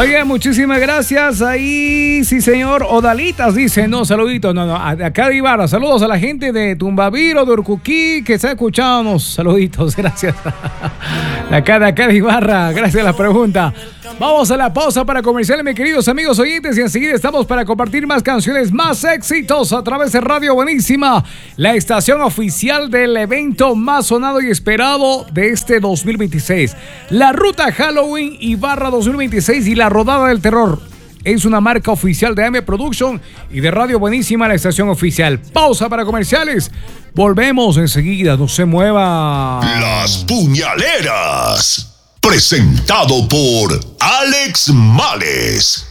Oiga, muchísimas gracias. Ahí, sí, señor. Odalitas dice, no, saluditos. No, acá de Ibarra. Saludos a la gente de Tumbaviro, de Urcuquí, que está escuchándonos. Saluditos, gracias. De acá de Ibarra. Gracias a la pregunta. Vamos a la pausa para comerciales, mis queridos amigos oyentes. Y enseguida estamos para compartir más canciones, más éxitos a través de Radio Buenísima, la estación oficial del evento más sonado y esperado de este 2026. La Ruta Halloween Ibarra 2026 y la Rodada del Terror. Es una marca oficial de AM Production y de Radio Buenísima, la estación oficial. Pausa para comerciales. Volvemos enseguida, no se mueva. Las Puñaleras. Presentado por Alex Males.